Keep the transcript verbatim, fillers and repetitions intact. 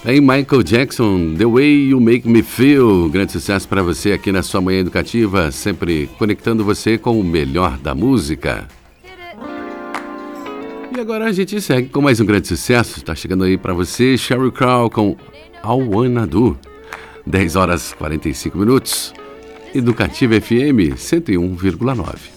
Em Michael Jackson, The Way You Make Me Feel. Grande sucesso para você aqui na sua Manhã Educativa, sempre conectando você com o melhor da música. E agora a gente segue com mais um grande sucesso. Está chegando aí para você, Sheryl Crow com All Wanna Do. dez horas e quarenta e cinco minutos. Educativa F M cento e um vírgula nove.